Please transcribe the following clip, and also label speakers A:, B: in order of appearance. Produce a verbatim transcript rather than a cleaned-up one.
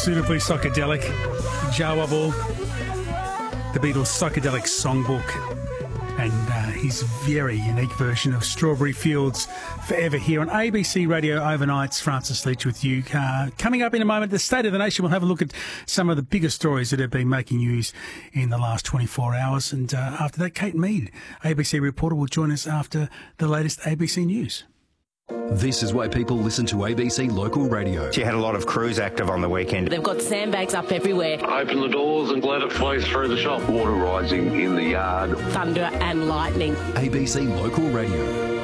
A: suitably psychedelic. Jawable, the Beatles' psychedelic songbook, and uh, his very unique version of Strawberry Fields Forever here on A B C Radio Overnights. Francis Leach with you. Uh, coming up in a moment, the State of the Nation. We'll have a look at some of the biggest stories that have been making news in the last twenty-four hours. And uh, after that, Kate Mead, A B C reporter, will join us after the latest A B C News.
B: This is why people listen to A B C Local Radio.
C: She had a lot of crews active on the weekend.
D: They've got sandbags up everywhere.
E: Open the doors and let it flow through the shop. Water rising in the yard.
D: Thunder and lightning.
B: A B C Local Radio.